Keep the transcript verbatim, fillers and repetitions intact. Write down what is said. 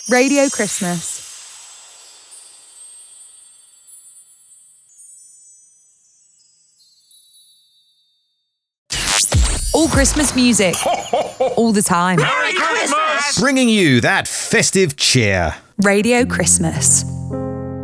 Radio Christmas. All Christmas music. All the time. Merry Christmas! Bringing you that festive cheer. Radio Christmas.